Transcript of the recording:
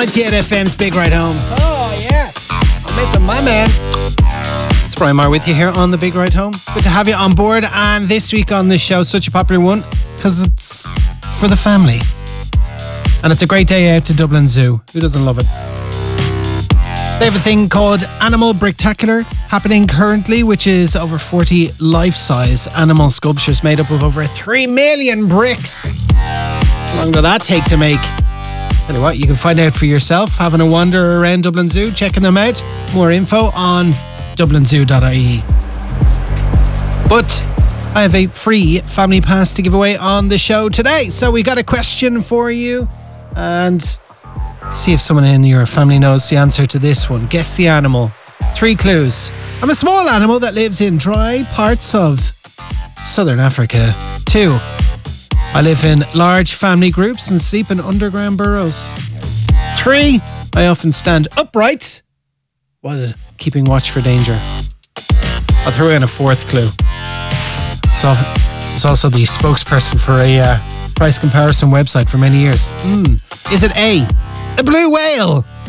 98 FM's Big Ride Home. Oh, yeah. I'm missing my man. It's Brian Maher with you here on the Big Ride Home. Good to have you on board. And this week on the show, such a popular one because it's for the family. And it's a great day out to Dublin Zoo. Who doesn't love it? They have a thing called Animal Bricktacular happening currently, which is over 40 life-size animal sculptures made up of over 3 million bricks. How long did that take to make? Tell you what, you can find out for yourself, having a wander around Dublin Zoo, checking them out. More info on dublinzoo.ie. But I have a free family pass to give away on the show today. So we got a question for you, and see if someone in your family knows the answer to this one. Guess the animal. 3 clues. I'm a small animal that lives in dry parts of southern Africa. 2. I live in large family groups and sleep in underground burrows. 3. I often stand upright while keeping watch for danger. I'll throw in a 4th clue. So it's also the spokesperson for a price comparison website for many years. Is it A, a blue whale?